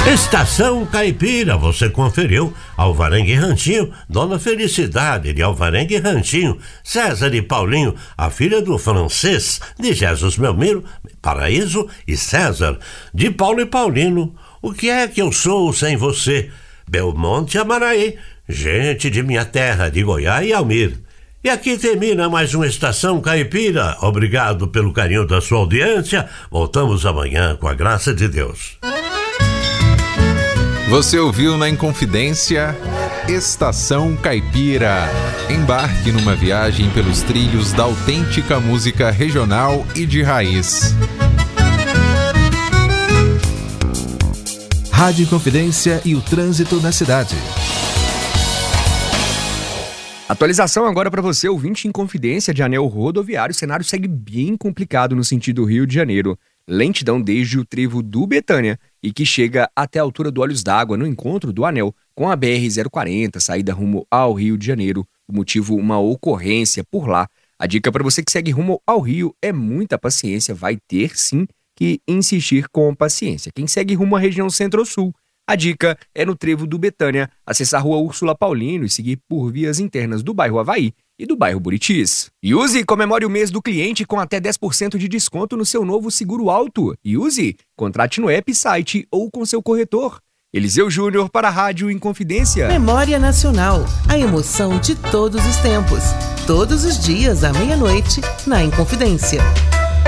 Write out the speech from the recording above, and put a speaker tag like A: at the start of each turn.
A: Estação Caipira, você conferiu Alvarenga e Ranchinho, Dona Felicidade de Alvarenga e Ranchinho, César e Paulinho, a filha do francês, de Jesus Melmiro, Paraíso e César, de Paulo e Paulino, O que é que eu sou sem você, Belmonte e Amaraí, gente de minha terra, de Goiás e Almir. E aqui termina mais uma Estação Caipira. Obrigado pelo carinho da sua audiência. Voltamos amanhã com a graça de Deus.
B: Você ouviu na Inconfidência Estação Caipira. Embarque numa viagem pelos trilhos da autêntica música regional e de raiz.
C: Rádio Inconfidência e o trânsito na cidade.
D: Atualização agora para você, ouvinte Inconfidência de anel rodoviário. O cenário segue bem complicado no sentido Rio de Janeiro. Lentidão desde o trevo do Betânia e que chega até a altura do Olhos d'Água, no encontro do anel com a BR-040, saída rumo ao Rio de Janeiro. O motivo, uma ocorrência por lá. A dica para você que segue rumo ao Rio é muita paciência, vai ter sim que insistir com paciência. Quem segue rumo à região Centro-Sul, a dica é no trevo do Betânia, acessar a rua Úrsula Paulino e seguir por vias internas do bairro Havaí e do bairro Buritis. E use e comemore o mês do cliente com até 10% de desconto no seu novo seguro auto. E use, contrate no app, site ou com seu corretor. Eliseu Júnior para a Rádio Inconfidência.
E: Memória Nacional, a emoção de todos os tempos. Todos os dias à meia-noite, na Inconfidência.